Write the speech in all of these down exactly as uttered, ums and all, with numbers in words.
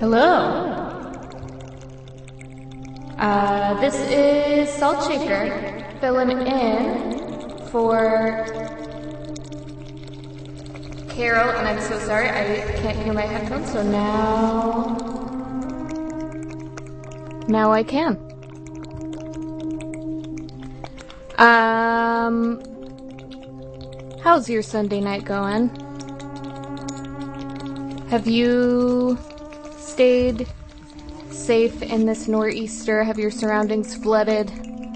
Hello. Uh, this is Salt Shaker filling in for Carol, and I'm so sorry I can't hear my headphones, so now... Now I can. Um... How's your Sunday night going? Have you stayed safe in this nor'easter? Have your surroundings flooded?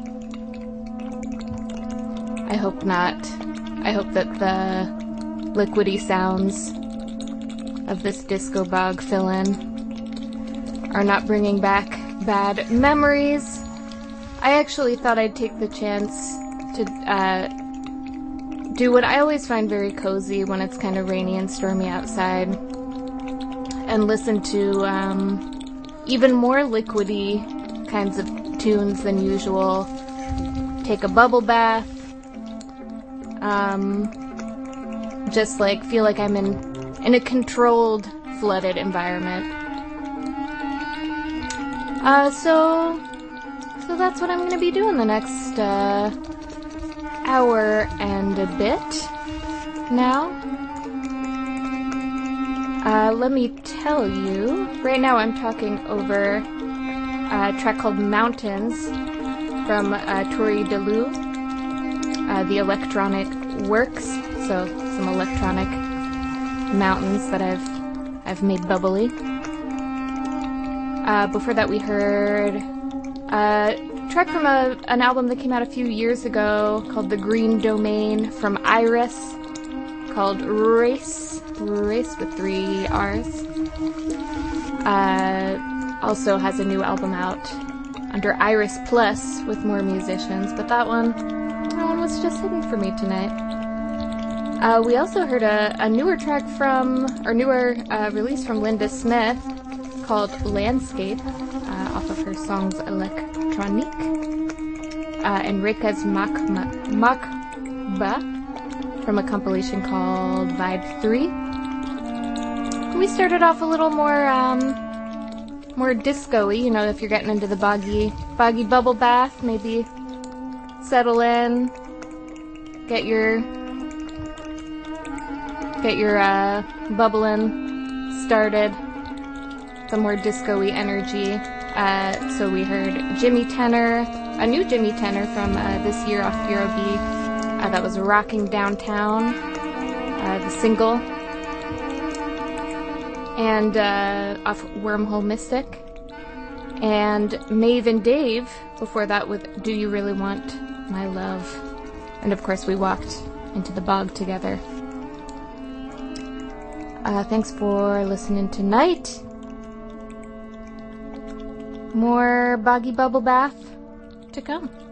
I hope not. I hope that the liquidy sounds of this disco bog fill-in are not bringing back bad memories. I actually thought I'd take the chance to uh, do what I always find very cozy when it's kind of rainy and stormy outside, and listen to um, even more liquidy kinds of tunes than usual. Take a bubble bath. Um, just like feel like I'm in in a controlled, flooded environment. Uh, so so that's what I'm gonna be doing the next uh, hour and a bit now. Uh, let me tell you, right now I'm talking over a track called Mountains from uh, Tori DeLu, uh, the electronic works, so some electronic mountains that I've I've made bubbly. Uh, before that we heard a track from a, an album that came out a few years ago called The Green Domain from Iris, called Race. Race with three R's. Uh, also has a new album out under Iris Plus with more musicians, but that one, that one was just hidden for me tonight. Uh, we also heard a, a newer track from, or newer uh, release from Linda Smith called Landscape, uh, off of her songs Electronique, uh, Enriquez Makba from a compilation called Vibe three. We started off a little more, um, more disco-y, you know, if you're getting into the boggy, boggy bubble bath, maybe settle in, get your, get your, uh, bubbling started, some more disco-y energy. Uh, so we heard Jimmy Tenor, a new Jimmy Tenor from, uh, this year off Bureau B, uh, that was Rocking Downtown, uh, the single. And uh, off Wormhole Mystic, and Maeve and Dave before that with Do You Really Want My Love, and of course we walked into the bog together. Uh, thanks for listening tonight. More boggy bubble bath to come.